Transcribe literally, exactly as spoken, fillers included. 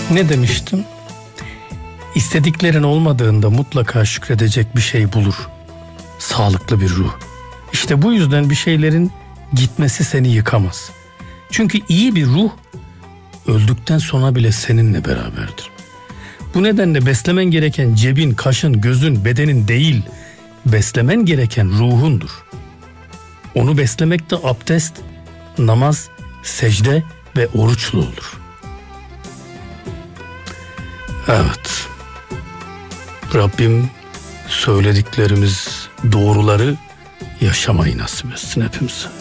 Ne demiştim? İstediklerin olmadığında mutlaka şükredecek bir şey bulur. Sağlıklı bir ruh. İşte bu yüzden bir şeylerin gitmesi seni yıkamaz. Çünkü iyi bir ruh öldükten sonra bile seninle beraberdir. Bu nedenle beslemen gereken cebin, kaşın, gözün, bedenin değil, beslemen gereken ruhundur. Onu beslemek de abdest, namaz, secde ve oruçlu olur. Evet. Rabbim söylediklerimiz doğruları yaşamayı nasip etsin hepimize.